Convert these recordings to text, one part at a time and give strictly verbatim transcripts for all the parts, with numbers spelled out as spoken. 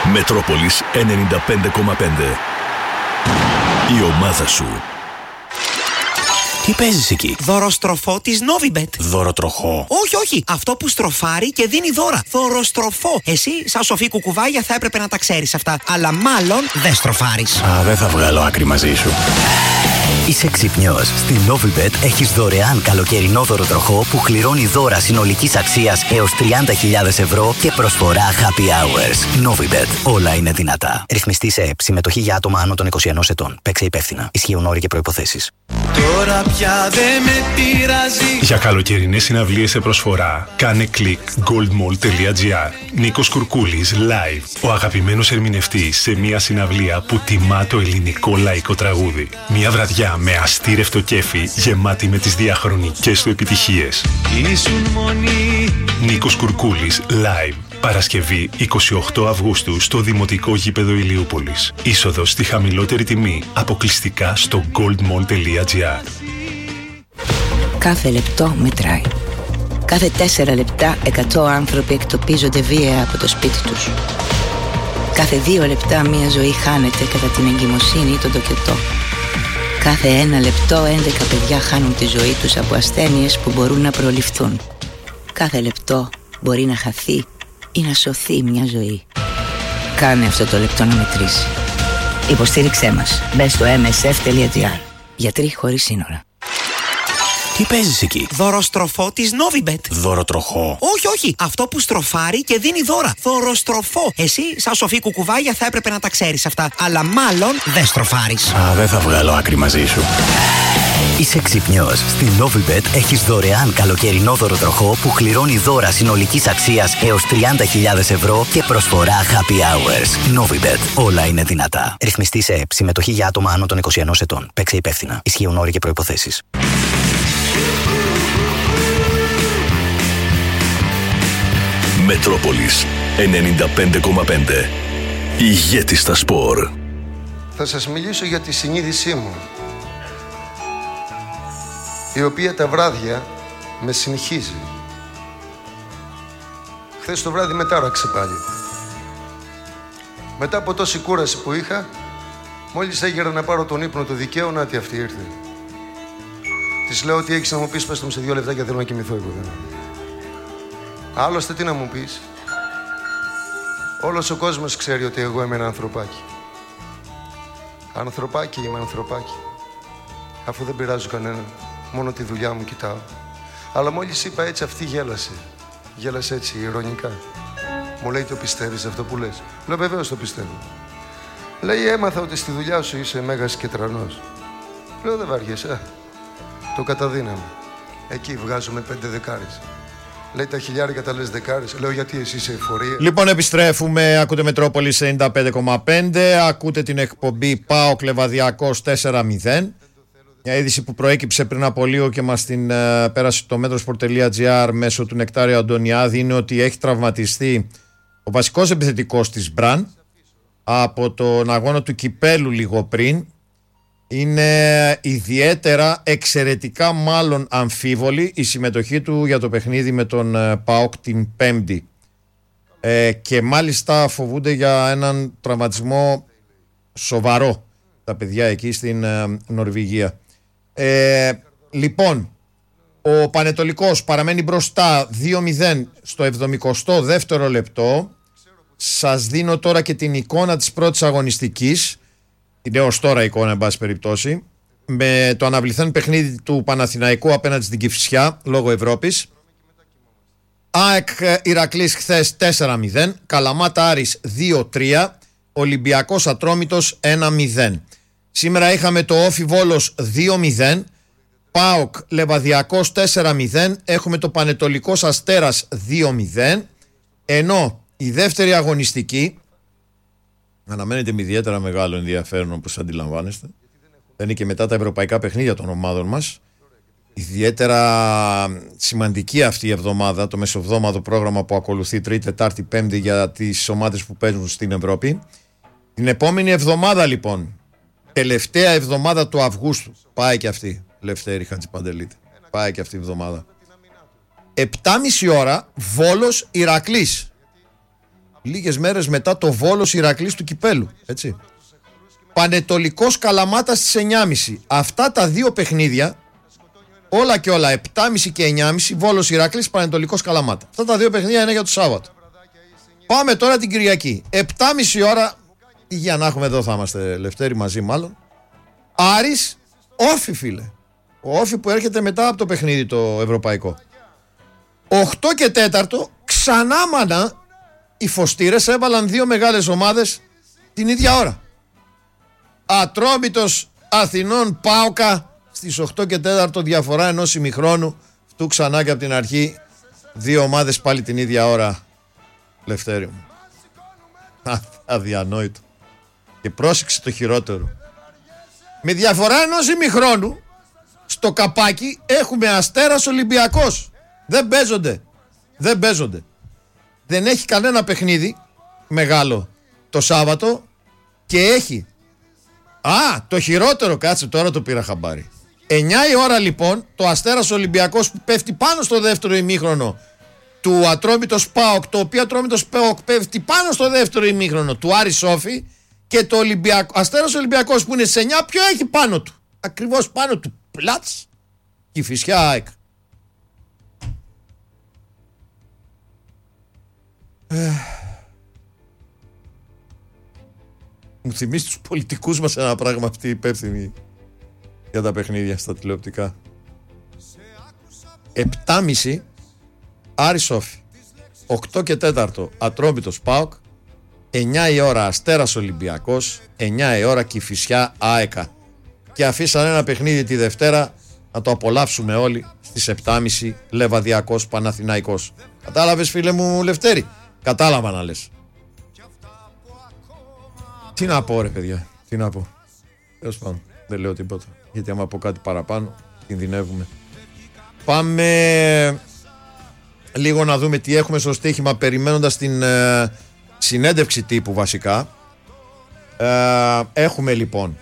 Μετρόπολης ενενήντα πέντε κόμμα πέντε. Η ομάδα σου. Τι παίζεις εκεί? Δωροστροφό της Novibet. Δωροτροχό? Όχι, όχι. Αυτό που στροφάρει και δίνει δώρα. Δωροστροφό. Εσύ, σαν σοφή κουκουβάγια, θα έπρεπε να τα ξέρεις αυτά. Αλλά μάλλον δεν στροφάρεις. Α, δεν θα βγάλω άκρη μαζί σου. Είσαι ξυπνιός. Στη Novibet έχεις δωρεάν καλοκαιρινό δωροτροχό που κληρώνει δώρα συνολικής αξίας έως τριάντα χιλιάδες ευρώ και προσφορά happy hours. Novibet. Όλα είναι δυνατά. Ρυθμιστή σε ΕΠ. Συμμετοχή για άτομα άνω των είκοσι ενός ετών. Παίξε υπεύθυνα. Ισχύουν όροι και προϋποθέσεις. Τώρα πια δεν με πειράζει. Για καλοκαιρινές συναυλίες σε προσφορά, κάνε κλικ goldmall τελεία gr. Νίκος Κουρκούλης live. Ο αγαπημένος ερμηνευτής σε μια συναυλία που τιμά το ελληνικό λαϊκό τραγούδι. Μια βραδιά με αστήρευτο κέφι, γεμάτη με τις διαχρονικές του επιτυχίες. Ήσουν μονή. Νίκος Κουρκούλης live. Παρασκευή εικοστή όγδοη Αυγούστου στο Δημοτικό Γήπεδο Ηλιούπολης. Είσοδος στη χαμηλότερη τιμή, αποκλειστικά στο goldmall τελεία gr. Κάθε λεπτό μετράει. Κάθε τέσσερα λεπτά εκατό άνθρωποι εκτοπίζονται βία από το σπίτι τους. Κάθε δύο λεπτά μία ζωή χάνεται κατά την εγκυμοσύνη ή τον τοκετό. Κάθε ένα λεπτό έντεκα παιδιά χάνουν τη ζωή τους από ασθένειες που μπορούν να προληφθούν. Κάθε λεπτό μπορεί να χαθεί ή να σωθεί μια ζωή. Κάνε αυτό το λεπτό να μετρήσει. Υποστήριξέ μας. Μπες στο εμ ες εφ τελεία gr. Γιατροί χωρίς σύνορα. Τι παίζεις εκεί? Δωροστροφό της Novibet. Δωροτροχό? Όχι, όχι. Αυτό που στροφάρει και δίνει δώρα. Δωροστροφό. Εσύ, σαν σοφή κουκουβάγια, θα έπρεπε να τα ξέρεις αυτά. Αλλά μάλλον δεν στροφάρεις. Α, δεν θα βγάλω άκρη μαζί σου. Είσαι ξυπνιός. Στη Novibet έχεις δωρεάν καλοκαιρινό δωροτροχό που κληρώνει δώρα συνολικής αξίας έως τριάντα χιλιάδες ευρώ και προσφορά happy hours. Novibet. Όλα είναι δυνατά. Ρυθμιστή σε ΕΠ. Συμμετοχή για άτομα άνω των είκοσι ενός ετών. Παίξε υπεύθυνα. Ισχύουν όροι και προϋποθέσεις. Μετρόπολης ενενήντα πέντε κόμμα πέντε. Ηγέτη στα σπορ. Θα σας μιλήσω για τη συνείδησή μου, η οποία τα βράδια με συγχύζει. Χθες το βράδυ με τάραξε πάλι. Μετά από τόση κούραση που είχα, μόλις έγερα να πάρω τον ύπνο του δικαίου, να τι αυτή ήρθε. Της λέω ότι έχεις να μου πεις, πες το μου σε δύο λεπτά και θέλω να κοιμηθώ εγώ. Άλλωστε τι να μου πεις. Όλος ο κόσμος ξέρει ότι εγώ είμαι ένα ανθρωπάκι. Ανθρωπάκι είμαι, ανθρωπάκι. Αφού δεν πειράζω κανέναν, μόνο τη δουλειά μου κοιτάω. Αλλά μόλις είπα έτσι, αυτή γέλασε. Γέλασε έτσι, ειρωνικά. Μου λέει, το πιστεύεις αυτό που λες? Λέω, βεβαίως το πιστεύω. Λέει, έμαθα ότι στη δουλειά σου είσαι μέγας και τρανός. Λέω, δεν βαριέσαι. Το καταδύναμε. Εκεί βγάζουμε πέντε δεκάρες. Λέει, τα χιλιάρικα τα λες δεκάρες. Λέω, γιατί εσύ είσαι εφορία. Λοιπόν, επιστρέφουμε. Ακούτε Μετρόπολης ενενήντα πέντε κόμμα πέντε. Ακούτε την εκπομπή ΠΑΟΚ Λεβαδιακός τέσσερα μηδέν. Μια είδηση που προέκυψε πριν από λίγο και μας την uh, πέρασε το μέτροσπορ τελεία gr μέσω του Νεκτάριου Αντωνιάδη είναι ότι έχει τραυματιστεί ο βασικός επιθετικός της Μπραν από τον αγώνα του Κυπέλου λίγο πριν. Είναι ιδιαίτερα εξαιρετικά μάλλον αμφίβολη η συμμετοχή του για το παιχνίδι με τον uh, ΠΑΟΚ την Πέμπτη. Ε, και μάλιστα φοβούνται για έναν τραυματισμό σοβαρό τα παιδιά εκεί στην uh, Νορβηγία. Ε, λοιπόν, ο Πανετολικός παραμένει μπροστά δύο μηδέν στο εβδομηκοστό δεύτερο λεπτό. Σας δίνω τώρα και την εικόνα της πρώτης αγωνιστικής. Είναι ως τώρα εικόνα, εν πάση περιπτώσει, με το αναβληθέν παιχνίδι του Παναθηναϊκού απέναντι στην Κηφισιά λόγω Ευρώπης. ΑΕΚ Ηρακλής χθες τέσσερα μηδέν, Καλαμάτα Άρης δύο τρία, Ολυμπιακός Ατρόμητος ένα μηδέν. Σήμερα είχαμε το Όφι Βόλος δύο μηδέν, ΠΑΟΚ Λεβαδιακός τέσσερα μηδέν, έχουμε το Πανετολικός Αστέρας δύο μηδέν, ενώ η δεύτερη αγωνιστική αναμένεται με ιδιαίτερα μεγάλο ενδιαφέρον, όπως αντιλαμβάνεστε. Είναι και μετά τα ευρωπαϊκά παιχνίδια των ομάδων μας. Ιδιαίτερα σημαντική αυτή η εβδομάδα, το μεσοβδόμαδο πρόγραμμα που ακολουθεί Τρίτη, Τετάρτη, Πέμπτη για τις ομάδες που παίζουν στην Ευρώπη. Την επόμενη εβδομάδα λοιπόν, τελευταία εβδομάδα του Αυγούστου, πάει και αυτή, Λευτέρη Χατζηπαντελίτη, πάει και αυτή η εβδομάδα. επτά και μισή ώρα, Βόλος Ηρακλής. λίγες μέρες μετά το Βόλος Ηρακλής του Κυπέλου. Έτσι. Πανετολικός Καλαμάτας στις εννιά και μισή. Αυτά τα δύο παιχνίδια, όλα και όλα, επτά και μισή και εννιά και μισή, Βόλος Ηρακλής, Πανετολικός Καλαμάτα. Αυτά τα δύο παιχνίδια είναι για το Σάββατο. Πάμε τώρα την Κυριακή. επτά και μισή ώρα, για να έχουμε εδώ, θα είμαστε Λευτέρη μαζί μάλλον. Άρης, Όφη φίλε. Ο Όφη που έρχεται μετά από το παιχνίδι το ευρωπαϊκό. οκτώ και τέσσερα, ξανά μάνα, οι φωστήρες έβαλαν δύο μεγάλες ομάδες την ίδια ώρα. Ατρόμητος Αθηνών ΠΑΟΚΑ στις οκτώ και τέσσερα, διαφορά ενός ημιχρόνου. Αυτού ξανά και από την αρχή. Δύο ομάδες πάλι την ίδια ώρα. Λευτέρη μου. Αδιανόητο. Και πρόσεξε το χειρότερο. Με διαφορά ενός ημιχρόνου στο καπάκι έχουμε Αστέρας Ολυμπιακός. Δεν παίζονται. Δεν παίζονται. Δεν έχει κανένα παιχνίδι μεγάλο το Σάββατο και έχει. Α, το χειρότερο, κάτσε τώρα το πήρα χαμπάρι. εννιά η ώρα λοιπόν το Αστέρας Ολυμπιακός που πέφτει πάνω στο δεύτερο ημίχρονο του Ατρόμητος ΠΑΟΚ, το οποίο Ατρόμητος ΠΑΟΚ πέφτει πάνω στο δεύτερο ημίχρονο του Άρη Σόφι, και το Ολυμπιακό, Αστέρας Ολυμπιακός που είναι σε εννιά, ποιο έχει πάνω του? Ακριβώς πάνω του Πλάτς και η Φυσιά ΑΕΚ. Ε, μου θυμίζει τους πολιτικούς μας ένα πράγμα αυτή υπεύθυνη για τα παιχνίδια στα τηλεοπτικά. επτά και μισή Άρη Σόφι, οκτώ και τέσσερα Ατρόμητος ΠΑΟΚ, εννιά η ώρα Αστέρας Ολυμπιακός, εννιά η ώρα Κηφισιά ΑΕΚΑ. Και αφήσαν ένα παιχνίδι τη Δευτέρα να το απολαύσουμε όλοι στις επτά και μισή, Λεβαδιακός Παναθηναϊκός. Κατάλαβες φίλε μου Λευτέρη? Κατάλαβα να λες. Τι να πω ρε παιδιά, τι να πω. Τέλος πάντων, δεν λέω τίποτα, γιατί άμα πω κάτι παραπάνω κινδυνεύουμε. Πάμε λίγο να δούμε τι έχουμε στο στοίχημα, περιμένοντας την ε, συνέντευξη τύπου βασικά. Ε, έχουμε λοιπόν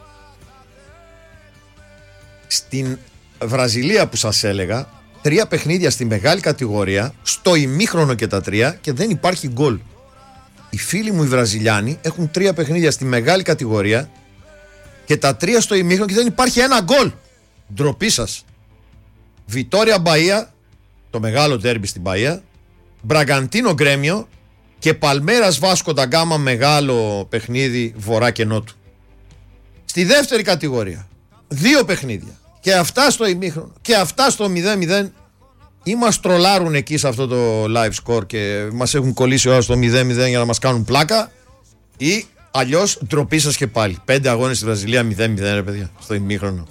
στην Βραζιλία που σας έλεγα τρία παιχνίδια στη μεγάλη κατηγορία, στο ημίχρονο και τα τρία, και δεν υπάρχει γκολ. Οι φίλοι μου οι Βραζιλιάνοι έχουν τρία παιχνίδια στη μεγάλη κατηγορία και τα τρία στο ημίχρονο και δεν υπάρχει ένα γκολ. Ντροπή σας. Βιτόρια Μπαΐα, το μεγάλο ντέρμπι στην Μπαΐα, Μπραγκαντίνο Γκρέμιο και Παλμέρας Βάσκο ντα Γκάμα, μεγάλο παιχνίδι βορρά και νότου. Στη δεύτερη κατηγορία δύο παιχνίδια και αυτά στο ημίχρονο και αυτά στο μηδέν μηδέν. Ή μας τρολάρουν εκεί σε αυτό το live score και μας έχουν κολλήσει ώρα στο μηδέν μηδέν για να μας κάνουν πλάκα, ή αλλιώς ντροπή σας και πάλι. Πέντε αγώνες στη Βραζιλία μηδέν μηδέν ρε παιδιά, στο ημίχρονο.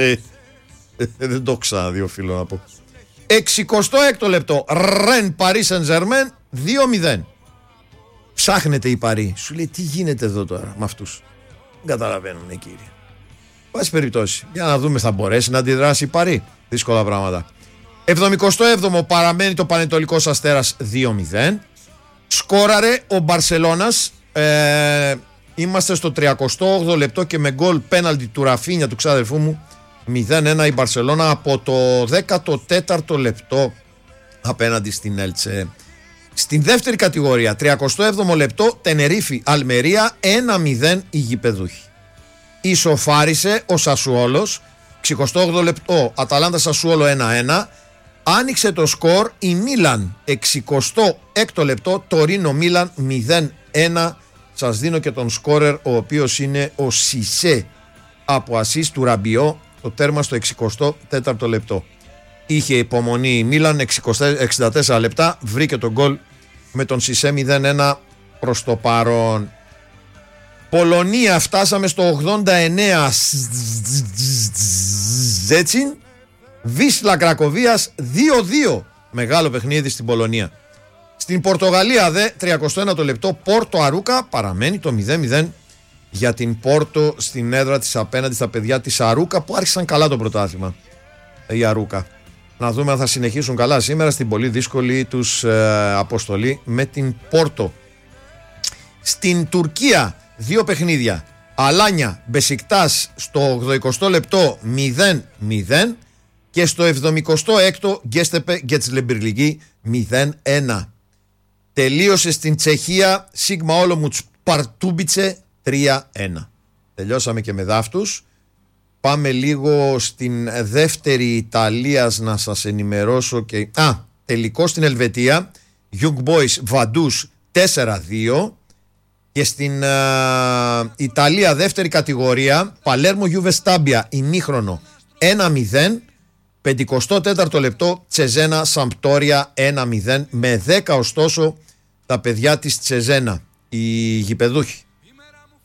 Δεν το έχω ξαναδεί οφείλω να πω. εξηκοστό έκτο λεπτό, Ρεν Παρί Σεν-Ζερμέν δύο μηδέν. Ψάχνεται η Παρί, σου λέει τι γίνεται εδώ τώρα με αυτούς. Δεν καταλαβαίνουν κύριε. Πάση περιπτώσει, για να δούμε θα μπορέσει να αντιδράσει η Παρί. Δύσκολα πράγματα. εβδομηκοστό έβδομο παραμένει το Πανετολικός Αστέρας δύο μηδέν. Σκόραρε ο Μπαρσελώνας. ε, Είμαστε στο τριακοστό όγδοο λεπτό και με γκολ πέναλτι του Ραφίνια, του ξάδερφού μου, μηδέν ένα η Μπαρσελώνα από το δέκατο τέταρτο λεπτό απέναντι στην Έλτσε. Στην δεύτερη κατηγορία, τριακοστό έβδομο λεπτό, Τενερίφη Αλμερία ένα μηδέν η γηπεδούχη. Ισοφάρισε ο Σασουόλος, εξηκοστό όγδοο λεπτό, Αταλάντα Σασουόλο ένα ένα. Άνοιξε το σκορ η Μίλαν, εξηκοστό έκτο λεπτό, Τωρίνο Μίλαν μηδέν ένα. Σας δίνω και τον σκόρερ, ο οποίος είναι ο Σισέ από ασίστ του Ραμπιό, το τέρμα στο εξηκοστό τέταρτο λεπτό. Είχε υπομονή η Μίλαν, εξήντα τέσσερα λεπτά, βρήκε τον γκολ με τον Σισέ μηδέν ένα προς το παρόν. Πολωνία, φτάσαμε στο ογδόντα εννέα. Ζέτσιν, Βίσλα Κρακοβίας δύο δύο. Μεγάλο παιχνίδι στην Πολωνία. Στην Πορτογαλία δε, τριακοστό ένατο λεπτό, Πόρτο Αρούκα, παραμένει το μηδέν μηδέν για την Πόρτο στην έδρα της απέναντι στα παιδιά της Αρούκα, που άρχισαν καλά το πρωτάθλημα. Η Αρούκα. Να δούμε αν θα συνεχίσουν καλά σήμερα στην πολύ δύσκολη τους ε, αποστολή με την Πόρτο. Στην Τουρκία δύο παιχνίδια. Αλάνια Μπεσικτάς στο ογδοηκοστό λεπτό μηδέν μηδέν και στο εβδομηκοστό έκτο Γκέστεπε Γκέτσλεμπιρλική μηδέν ένα. τελείωσε στην Τσεχία Σίγμα Όλομουτς Παρτούμπιτσε τρία ένα. Τελειώσαμε και με δάφτους. Πάμε λίγο στην δεύτερη Ιταλίας να σας ενημερώσω και... Α, τελικό στην Ελβετία, Young Boys Βαντούς τέσσερα δύο. Και στην uh, Ιταλία δεύτερη κατηγορία, Παλέρμο Γιούβε Στάμπια ημίχρονο ένα μηδέν. πενηκοστό τέταρτο λεπτό Τσεζένα Σαμπτόρια ένα μηδέν. Με δέκα ωστόσο τα παιδιά της Τσεζένα, οι γηπεδούχοι.